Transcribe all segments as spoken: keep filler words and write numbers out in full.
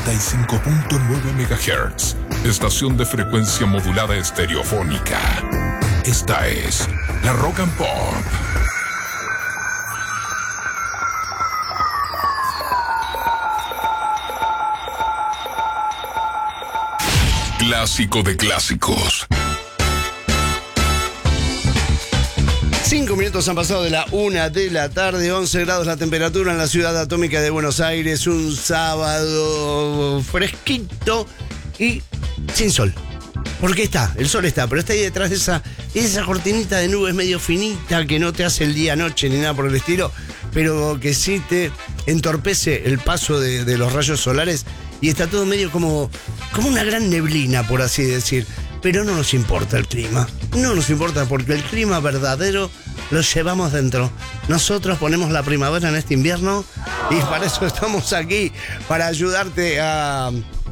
noventa y cinco punto nueve megahertz, estación de frecuencia modulada estereofónica. Esta es la Rock and Pop. Clásico de clásicos. Cinco minutos han pasado de la una de la tarde, once grados la temperatura en la ciudad atómica de Buenos Aires, un sábado fresquito y sin sol. Porque está, el sol está, pero está ahí detrás de esa, esa cortinita de nubes medio finita que no te hace el día noche ni nada por el estilo, pero que sí te entorpece el paso de, de los rayos solares y está todo medio como, como una gran neblina, por así decir. Pero no nos importa el clima, no nos importa porque el clima verdadero lo llevamos dentro. Nosotros ponemos la primavera en este invierno y para eso estamos aquí, para ayudarte a, a,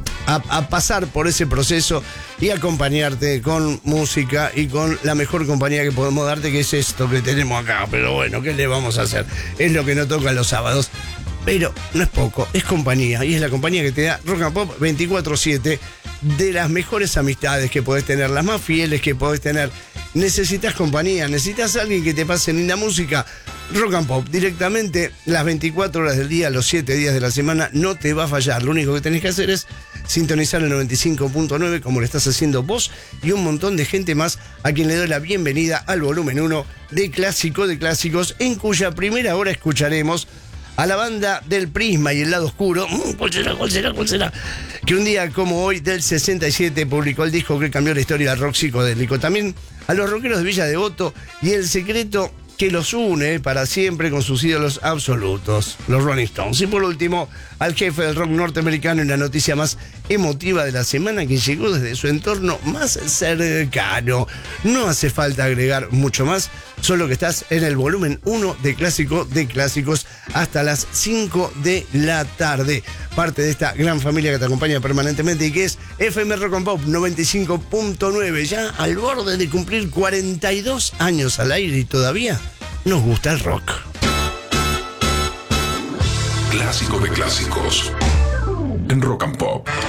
a pasar por ese proceso y acompañarte con música y con la mejor compañía que podemos darte, que es esto que tenemos acá. Pero bueno, ¿qué le vamos a hacer? Es lo que nos toca los sábados. Pero no es poco, es compañía. Y es la compañía que te da Rock and Pop veinticuatro siete, de las mejores amistades que podés tener, las más fieles que podés tener. Necesitas compañía, necesitas a alguien que te pase linda música. Rock and Pop, directamente las veinticuatro horas del día, los siete días de la semana, no te va a fallar. Lo único que tenés que hacer es sintonizar el noventa y cinco punto nueve, como lo estás haciendo vos y un montón de gente más, a quien le doy la bienvenida al volumen uno de Clásico de Clásicos, en cuya primera hora escucharemos a la banda del Prisma y el Lado Oscuro. ¿Cuál será? ¿Cuál será? ¿Cuál será? Que un día como hoy del sesenta y siete publicó el disco que cambió la historia del rock psicodélico. También a los rockeros de Villa Devoto y el secreto que los une para siempre con sus ídolos absolutos, los Rolling Stones. Y por último, al jefe del rock norteamericano en la noticia más emotiva de la semana, que llegó desde su entorno más cercano. No hace falta agregar mucho más, solo que estás en el volumen uno de Clásico de Clásicos hasta las cinco de la tarde. Parte de esta gran familia que te acompaña permanentemente y que es F M Rock and Pop noventa y cinco punto nueve, ya al borde de cumplir cuarenta y dos años al aire y todavía nos gusta el rock. Clásico de clásicos en Rock and Pop.